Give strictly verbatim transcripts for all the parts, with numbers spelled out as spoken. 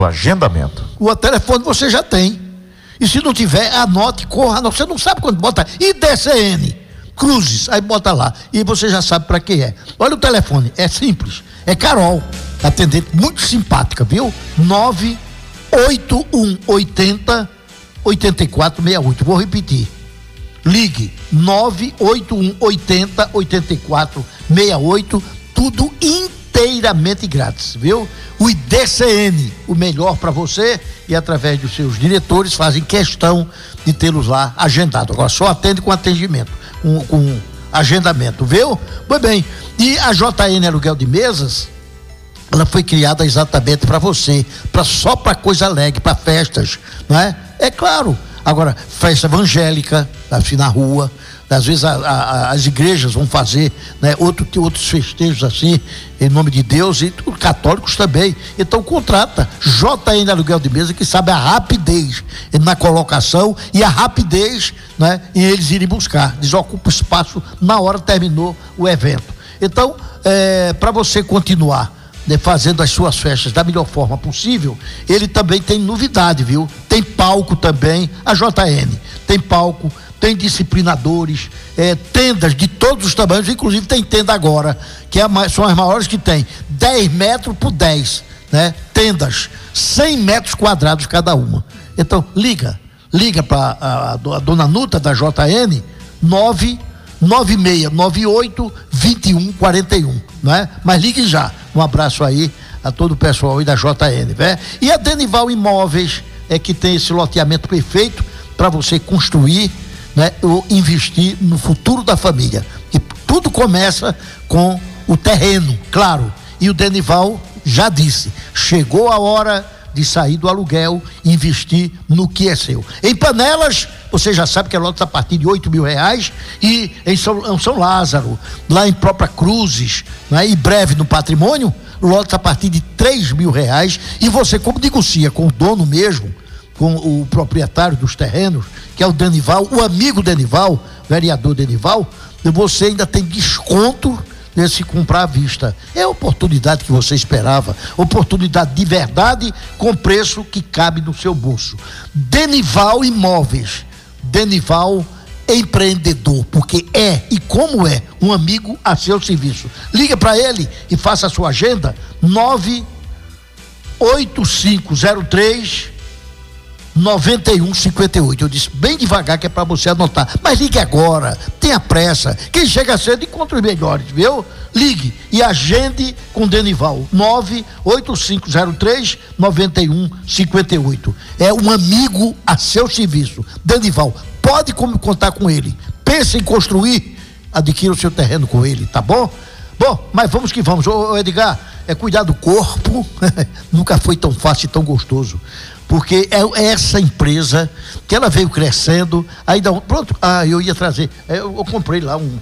O agendamento. O telefone você já tem. E se não tiver, anote, corra. Não, você não sabe quando bota I D C N, Cruzes, aí bota lá. E você já sabe para quem é. Olha o telefone, é simples. É Carol, atendente muito simpática, viu? nove oito um oito zero oito quatro seis oito. Vou repetir. Ligue nove oito um oito zero oito quatro seis oito. Tudo inteiramente grátis, viu? O I D C N, o melhor para você, e através dos seus diretores fazem questão de tê-los lá agendado. Agora só atende com atendimento, com, com agendamento, viu? Pois bem, e a J N Aluguel de Mesas, ela foi criada exatamente para você, para só para coisa alegre, para festas, não é? É claro. Agora, festa evangélica, assim na rua, às vezes a, a, as igrejas vão fazer, né, outro, outros festejos assim, em nome de Deus, e os católicos também. Então contrata J N Aluguel de Mesa, que sabe a rapidez na colocação e a rapidez, né, em eles irem buscar. Desocupa o espaço na hora que terminou o evento. Então, é, para você continuar, né, fazendo as suas festas da melhor forma possível, ele também tem novidade, viu? Tem palco também, a J N tem palco, tem disciplinadores, é, tendas de todos os tamanhos, inclusive tem tenda agora, que é a, são as maiores que tem, dez metros por dez, né? Tendas, cem metros quadrados cada uma. Então, liga, liga para a, a dona Nuta da J N, nove nove seis nove oito dois um quatro um, né? Mas ligue já. Um abraço aí a todo o pessoal aí da J N, né? E a Denival Imóveis é que tem esse loteamento perfeito para você construir, né, ou investir no futuro da família. E tudo começa com o terreno, claro. E o Denival já disse, chegou a hora de sair do aluguel e investir no que é seu. Em Panelas, você já sabe que é lotes a partir de oito mil reais, e em São, em São Lázaro, lá em própria Cruzes, né, e breve no Patrimônio, lotes a partir de três mil reais, e você, como negocia com o dono mesmo, com o proprietário dos terrenos, que é o Denival, o amigo Denival, vereador Denival, você ainda tem desconto nesse comprar à vista. É a oportunidade que você esperava, oportunidade de verdade, com preço que cabe no seu bolso. Denival Imóveis, Denival empreendedor, porque é e como é um amigo a seu serviço. Liga para ele e faça a sua agenda, nove oito cinco zero três noventa e um cinquenta e oito. Eu disse bem devagar que é para você anotar, mas ligue agora, tenha pressa, quem chega cedo encontra os melhores, viu? Ligue e agende com Denival, nove oito cinco zero três noventa e um cinquenta e oito. É um amigo a seu serviço. Denival, pode contar com ele. Pense em construir, adquira o seu terreno com ele, tá bom? Bom, mas vamos que vamos. Ô, ô Edgar, é cuidar do corpo nunca foi tão fácil e tão gostoso, porque é essa empresa que ela veio crescendo, aí dá um, pronto, ah, eu ia trazer, eu, eu comprei lá um,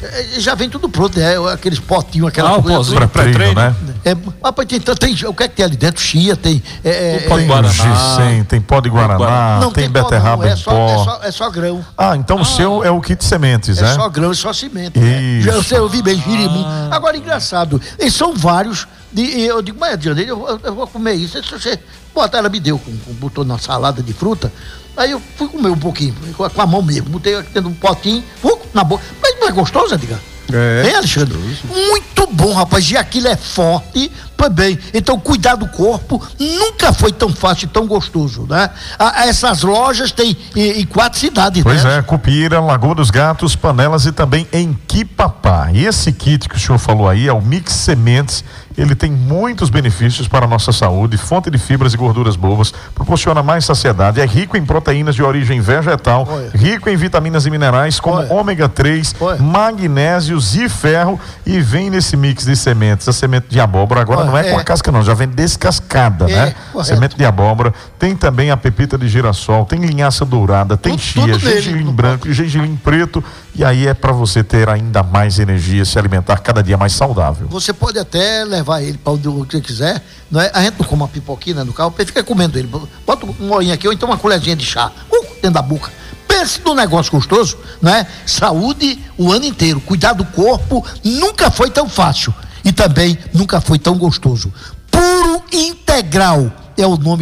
já vem tudo pronto, é, aqueles potinhos, aquela ah, coisa. Para pré-treino, né? É, rapaz, tem, tem, o que é que tem ali dentro? Chia, tem... É, pó de Guaraná. Ginseng, tem pó de Guaraná, não, tem, tem beterraba é em só, pó. É só, é só grão. Ah, então ah, o seu é o kit sementes, é? É só grão e só semente. Né? Já você ouvi bem, girimum. Ah. Agora, engraçado, eles são vários, de, eu digo, mas Diana, eu, eu vou comer isso, se você botar, ela me deu, com, com, botou na salada de fruta, aí eu fui comer um pouquinho, com a, com a mão mesmo, botei aqui dentro de um potinho, uh, na boca, mas não é gostoso, Edgar? É, hein, Alexandre? Muito bom, rapaz, e aquilo é forte, pois bem, então cuidar do corpo nunca foi tão fácil e tão gostoso, né? Ah, essas lojas tem em, em quatro cidades, pois né? é, Cupira, Lagoa dos Gatos, Panelas e também em Quipapá. E esse kit que o senhor falou aí é o Mix Sementes. Ele tem muitos benefícios para a nossa saúde, fonte de fibras e gorduras boas, proporciona mais saciedade, é rico em proteínas de origem vegetal, Olha. rico em vitaminas e minerais como Olha. ômega três, Olha. magnésios e ferro, e vem nesse mix de sementes, a semente de abóbora, agora Olha, não é, é com a casca não, já vem descascada, é, né? Correto. Semente de abóbora, tem também a pepita de girassol, tem linhaça dourada, tem tudo, chia, tudo gengilim branco e gengilim preto, e aí é para você ter ainda mais energia, se alimentar cada dia mais saudável. Você pode até levar ele para onde você quiser, não é? A gente não come uma pipoquinha no carro, fica comendo ele, bota um olhinho aqui, ou então uma colherzinha de chá, uh, dentro da boca. Pense num negócio gostoso, né? Saúde o ano inteiro, cuidar do corpo nunca foi tão fácil e também nunca foi tão gostoso. Puro integral, é o nome